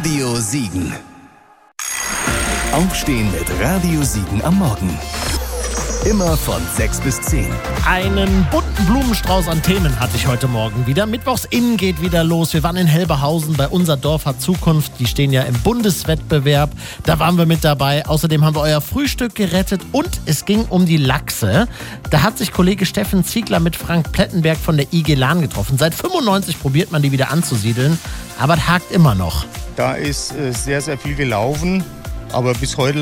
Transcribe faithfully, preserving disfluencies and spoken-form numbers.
Radio Siegen. Aufstehen mit Radio Siegen am Morgen. Immer von sechs bis zehn. Einen bunten Blumenstrauß an Themen hatte ich heute Morgen wieder. Mittwochs innen geht wieder los. Wir waren in Helberhausen bei Unser Dorf hat Zukunft. Die stehen ja im Bundeswettbewerb. Da waren wir mit dabei. Außerdem haben wir euer Frühstück gerettet und es ging um die Lachse. Da hat sich Kollege Steffen Ziegler mit Frank Plettenberg von der I G Lahn getroffen. Seit fünfundneunzig probiert man die wieder anzusiedeln, aber es hakt immer noch. Da ist äh, sehr, sehr viel gelaufen, aber bis heute